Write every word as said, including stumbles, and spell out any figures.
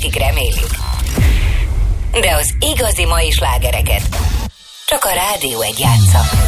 akik remélik. De az igazi mai slágereket csak a Rádió egy játsza.